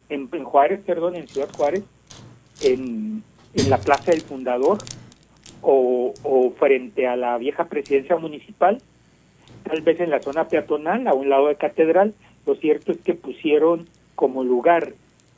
en Juárez, perdón, en Ciudad Juárez, en la Plaza del Fundador o frente a la vieja presidencia municipal, tal vez en la zona peatonal, a un lado de Catedral. Lo cierto es que pusieron como lugar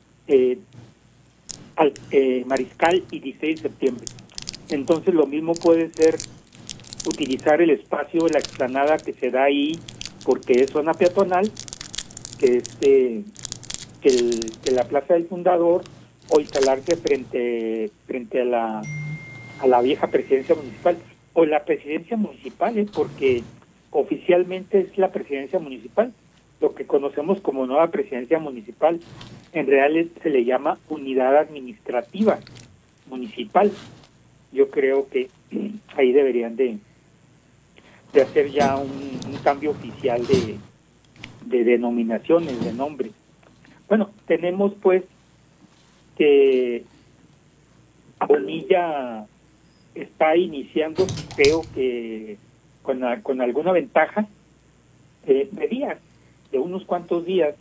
Mariscal y 16 de septiembre. Entonces lo mismo puede ser utilizar el espacio de la explanada que se da ahí, porque es zona peatonal, que la Plaza del Fundador, o instalarse frente a la vieja presidencia municipal, o la presidencia municipal, porque oficialmente es la presidencia municipal, lo que conocemos como nueva presidencia municipal. En realidad se le llama unidad administrativa municipal. Yo creo que ahí deberían de hacer ya un cambio oficial de denominaciones, de nombres. Bueno, tenemos pues que Bonilla está iniciando, creo que con alguna ventaja de días, de unos cuantos días,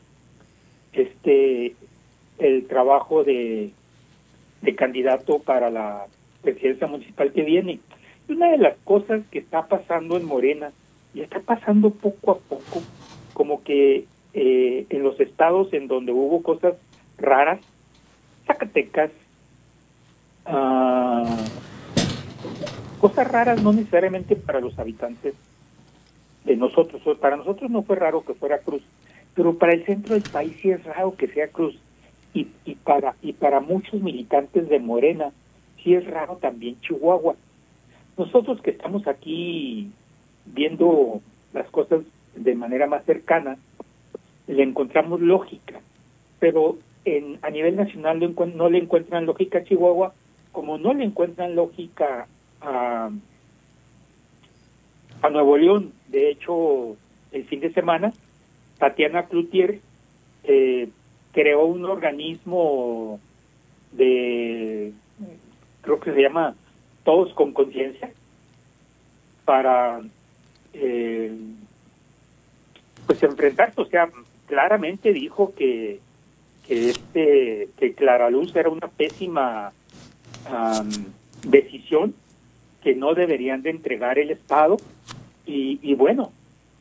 el trabajo de candidato para la presidencia municipal que viene. Una de las cosas que está pasando en Morena, y está pasando poco a poco, como que en los estados en donde hubo cosas raras, Zacatecas, cosas raras no necesariamente para los habitantes de nosotros, para nosotros no fue raro que fuera Cruz, pero para el centro del país sí es raro que sea Cruz, y para muchos militantes de Morena sí es raro también Chihuahua. Nosotros que estamos aquí viendo las cosas de manera más cercana, le encontramos lógica, pero a nivel nacional no le encuentran lógica a Chihuahua, como no le encuentran lógica a Nuevo León. De hecho, el fin de semana, Tatiana Cloutier creó un organismo creo que se llama Todos con Conciencia, para pues enfrentarse. O sea, claramente dijo que Clara Luz era una pésima decisión, que no deberían de entregar el Estado, y bueno,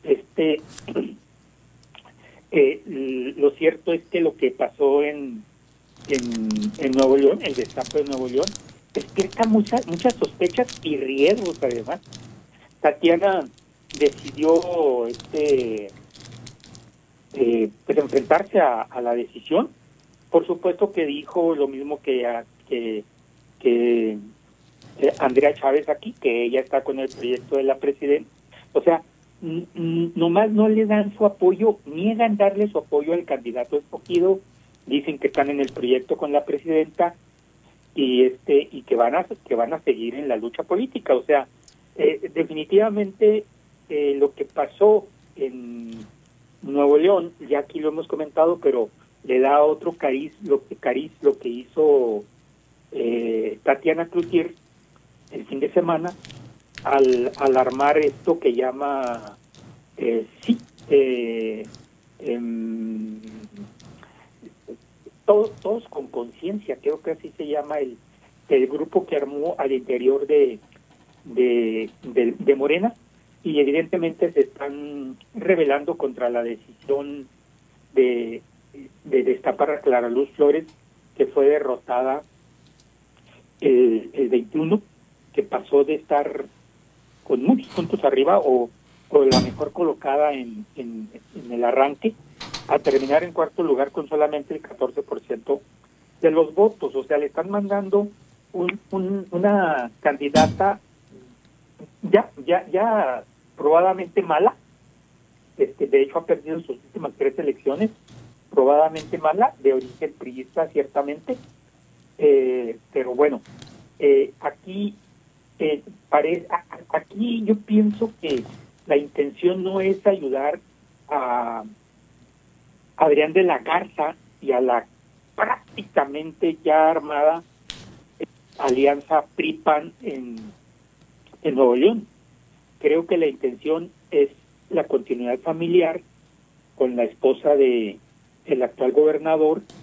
lo cierto es que lo que pasó en Nuevo León, el destape de Nuevo León, despierta muchas sospechas y riesgos. Además, Tatiana decidió pues enfrentarse a la decisión. Por supuesto que dijo lo mismo que Andrea Chávez aquí, que ella está con el proyecto de la presidenta. O sea, nomás no le dan su apoyo, niegan darle su apoyo al candidato escogido, dicen que están en el proyecto con la presidenta, y que van a seguir en la lucha política. O sea, definitivamente lo que pasó en Nuevo León, ya aquí lo hemos comentado, pero le da otro cariz lo que hizo Tatiana Cloutier el fin de semana al armar esto que llama todos con conciencia, creo que así se llama el grupo que armó al interior de Morena, y evidentemente se están rebelando contra la decisión de destapar a Clara Luz Flores, que fue derrotada el 21, que pasó de estar con muchos puntos arriba o la mejor colocada en el arranque, a terminar en cuarto lugar con solamente el 14% de los votos. O sea, le están mandando una candidata ya probadamente mala. De hecho ha perdido sus últimas 3 elecciones, probadamente mala, de origen priista ciertamente, pero bueno, aquí yo pienso que la intención no es ayudar a Adrián de la Garza y a la prácticamente ya armada alianza PRI-PAN en Nuevo León. Creo que la intención es la continuidad familiar con la esposa del actual gobernador,